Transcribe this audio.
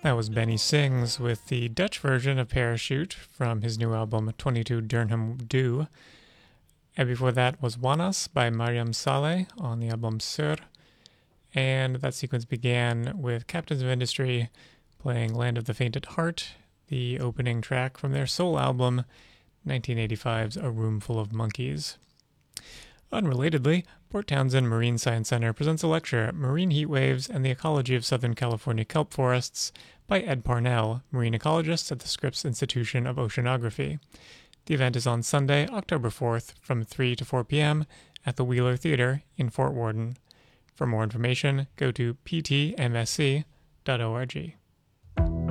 That was Benny Sings with the Dutch version of Parachute from his new album 22 Dirham Due. And before that was Wanas by Mariam Saleh on the album Sur. And that sequence began with Captains of Industry playing Land of the Faint at Heart, the opening track from their soul album 1985's A Room Full of Monkeys. Unrelatedly, Port Townsend Marine Science Center presents a lecture, Marine Heat Waves and the Ecology of Southern California Kelp Forests, by Ed Parnell, marine ecologist at the Scripps Institution of Oceanography. The event is on Sunday, October 4th, from 3 to 4 p.m. at the Wheeler Theater in Fort Worden. For more information, go to ptmsc.org.